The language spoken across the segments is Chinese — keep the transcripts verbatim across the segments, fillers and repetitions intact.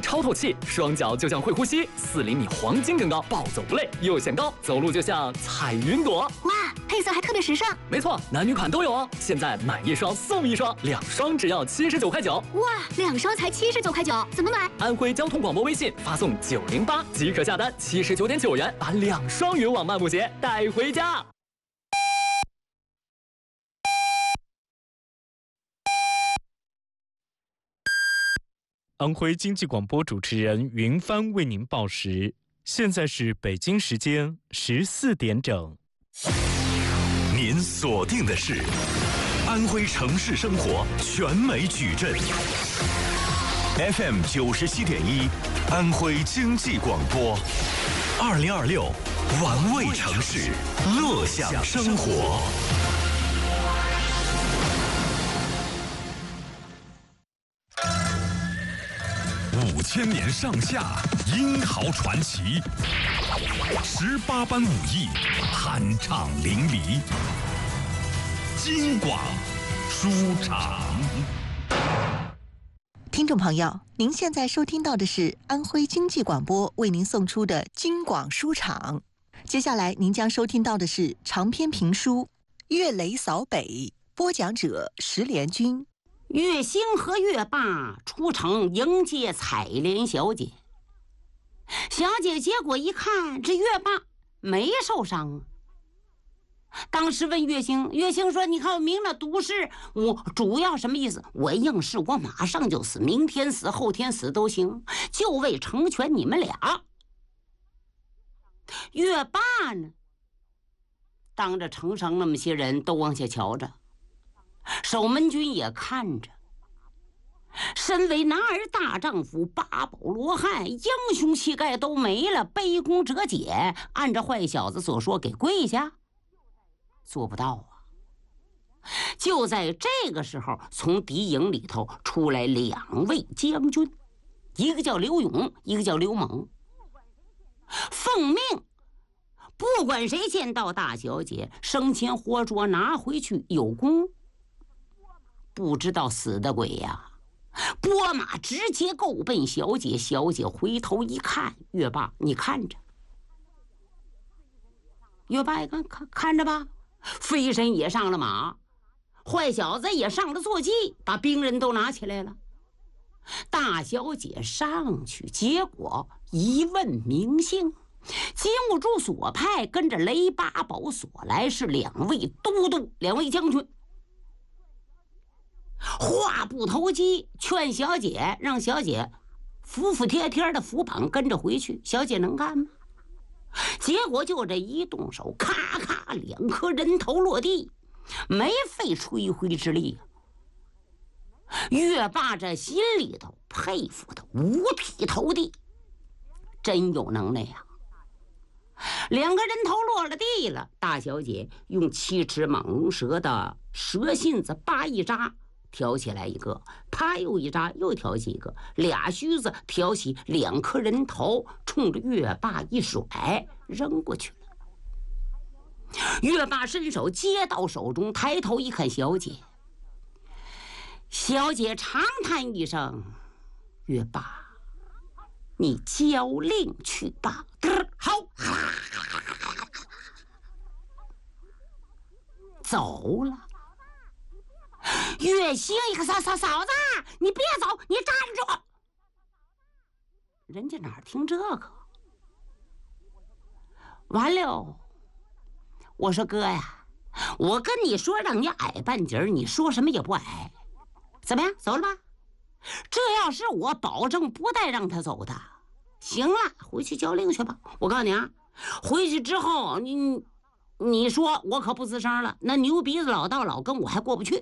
超透气，双脚就像会呼吸，四厘米黄金更高，暴走不累，又显高，走路就像踩云朵。 哇，配色还特别时尚。 没错，男女款都有哦。现在买一双送一双，两双只要七十九块九。 哇，两双才七十九块九，怎么买？ 安徽交通广播微信发送九零八即可下单，七十九点九元把两双云网漫步鞋带回家。 安徽经济广播主持人云帆为您报时，现在是北京时间十四点整。 您锁定的是安徽城市生活全美矩阵 F M 九十七点一，安徽经济广播，二零二六玩味城市，乐享生活。五千年上下，英豪传奇；十八般武艺，酣畅淋漓。京广书场。 听众朋友，您现在收听到的是安徽经济广播为您送出的京广书场。接下来您将收听到的是长篇评书《岳雷扫北》，播讲者石连军。 岳兴和岳霸出城迎接采莲小姐。小姐结果一看，这岳霸没受伤啊。当时问岳兴，岳兴说：“你看我明了毒誓，我主要什么意思？我应试，我马上就死，明天死，后天死都行，就为成全你们俩。”岳霸呢，当着城上那么些人都往下瞧着。守门军也看着，身为男儿大丈夫，八宝罗汉，英雄气概都没了，卑躬折解，按照坏小子所说给跪下，做不到啊。就在这个时候，从敌营里头出来两位将军，一个叫刘勇，一个叫刘猛，奉命不管谁见到大小姐，生前活捉拿回去有功。不知道死的鬼呀、啊！拨马直接够奔小姐，小姐回头一看，岳霸，你看着。岳霸一看，看看着吧，飞身也上了马，坏小子也上了坐骑，把兵人都拿起来了。大小姐上去，结果一问名姓，金兀术所派跟着雷八宝所来是两位都督，两位将军。话不投机，劝小姐，让小姐服服帖帖的扶绑跟着回去。小姐能干吗？结果就这一动手，咔咔两颗人头落地，没费吹灰之力。岳霸这心里头佩服他五体投地，真有能耐呀、啊！两个人头落了地了，大小姐用七尺蟒龙蛇的蛇信子扒一扎，挑起来一个，啪又一扎，又挑起一个，俩须子挑起两颗人头，冲着岳霸一甩，扔过去了。岳霸伸手接到手中，抬头一看小姐，小姐长叹一声：“岳霸，你交令去吧。”好，走了。岳兴一个嫂嫂嫂子，你别走，你站住！人家哪听这个？完了，我说哥呀，我跟你说让你矮半截儿，你说什么也不矮。怎么样，走了吧？这要是我，保证不带让他走的。行了，回去交令去吧。我告诉你啊，回去之后你你说我可不吱声了，那牛鼻子老道老跟我还过不去。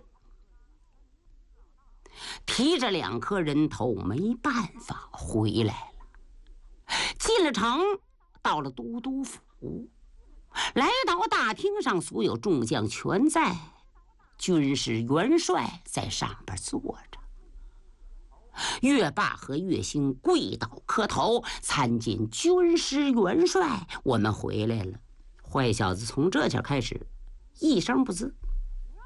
提着两颗人头，没办法回来了。进了城，到了都督府，来到大厅上，所有众将全在，军事元帅在上边坐着。岳霸和岳兴跪倒磕头，参见军师元帅，我们回来了。坏小子从这前开始一声不吱。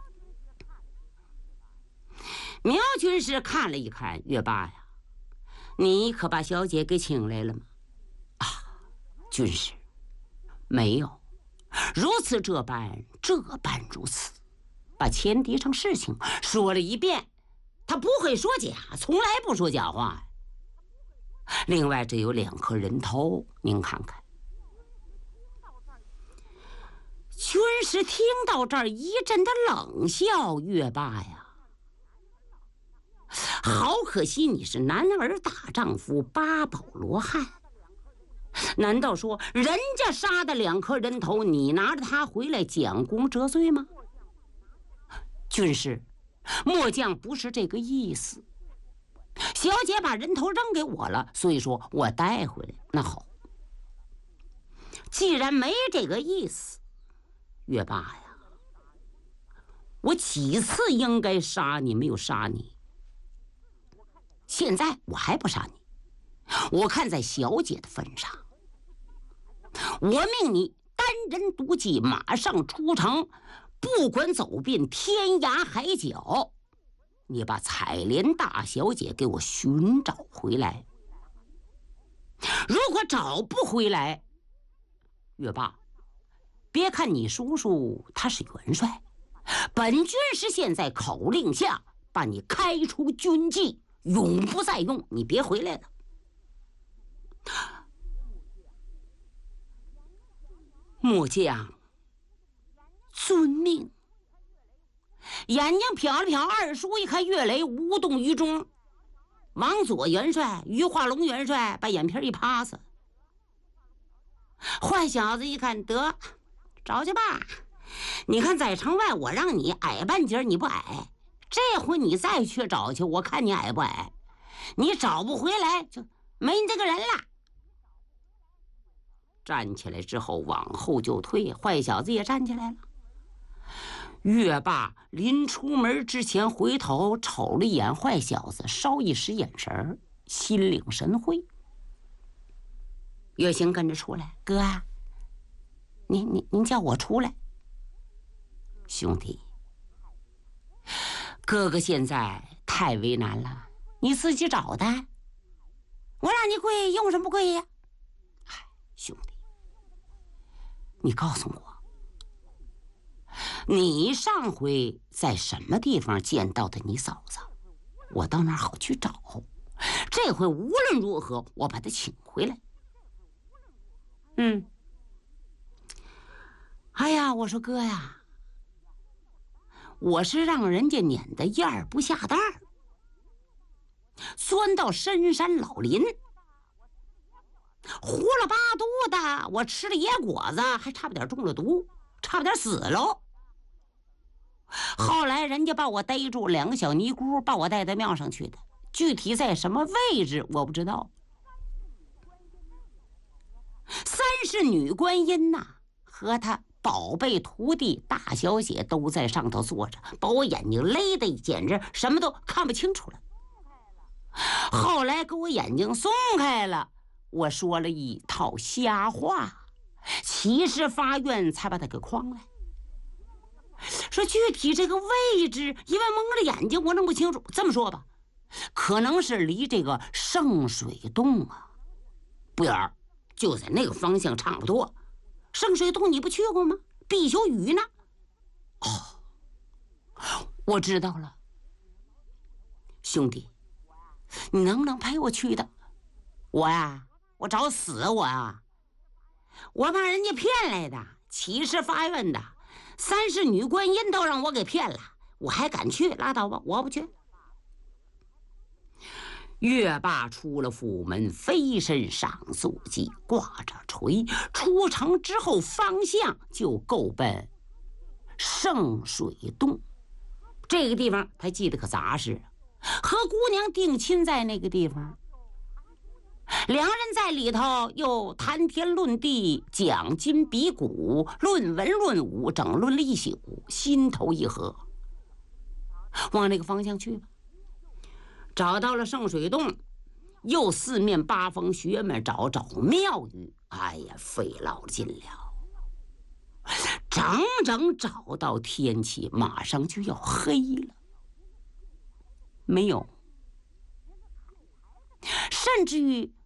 苗军师看了一看岳霸呀， 你可把小姐给请来了吗？啊，军师，没有。如此这般，这般如此，把前敌上事情说了一遍。他不会说假，从来不说假话。另外，这有两颗人头，您看看。军师听到这儿，一阵的冷笑：“月霸呀，好可惜你是男儿大丈夫，八宝罗汉。难道说人家杀的两颗人头，你拿着他回来讲功折罪吗？”军师，末将不是这个意思。小姐把人头扔给我了，所以说我带回来。那好，既然没这个意思，月霸呀，我几次应该杀你，没有杀你。现在我还不杀你，我看在小姐的份上，我命你单人独骑，马上出城，不管走遍天涯海角，你把采莲大小姐给我寻找回来。如果找不回来，月霸，别看你叔叔他是元帅，本军师现在口令下把你开除军纪，永不再用，你别回来了。末将遵命。眼睛瞟了瞟二叔，一看岳雷无动于衷。王佐元帅、于化龙元帅把眼皮一趴子。坏小子一看，得找去吧。你看在城外我让你矮半截你不矮，这回你再去找去，我看你矮不矮。你找不回来就没你这个人了。站起来之后往后就退，坏小子也站起来了。岳霸临出门之前回头瞅了一眼坏小子，稍一使眼神，心领神会。岳兴跟着出来，哥啊，您您您叫我出来。兄弟，哥哥现在太为难了，你自己找的，我让你跪用什么跪呀？哎，兄弟，你告诉我，你上回在什么地方见到的你嫂子，我到那儿好去找。这回无论如何我把她请回来。嗯，哎呀，我说哥呀，我是让人家撵得燕儿不下蛋儿，钻到深山老林，胡了八嘟的，我吃了野果子，还差不点中了毒，差不点死喽。后来人家把我逮住，两个小尼姑把我带到庙上去的，具体在什么位置我不知道。三是女观音呐、啊，和她宝贝徒弟大小姐都在上头坐着，把我眼睛勒得简直什么都看不清楚了。后来给我眼睛松开了，我说了一套瞎话，起誓发愿才把他给诓来。说具体这个位置，因为蒙着眼睛我弄不清楚。这么说吧，可能是离这个圣水洞啊不远儿，就在那个方向差不多。圣水洞你不去过吗？必修雨呢？哦，我知道了。兄弟，你能不能陪我去的？我呀，我找死我啊！我把人家骗来的，起誓发愿的，三世女观音都让我给骗了，我还敢去？拉倒吧，我不去。岳霸出了府门，飞身上坐骑，挂着锤，出城之后方向就够奔圣水洞。这个地方他记得可杂实，和姑娘定亲在那个地方，两人在里头又谈天论地，讲今比古，论文论武，整论了一宿，心头一合，往那个方向去吧。找到了圣水洞，又四面八方学门找找庙宇，哎呀，费老劲了。整整找到天气马上就要黑了，没有， 甚至于